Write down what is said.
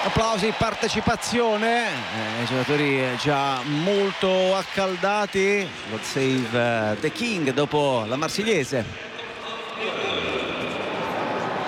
applausi, partecipazione, i giocatori già molto accaldati. God Save the King dopo la Marsigliese.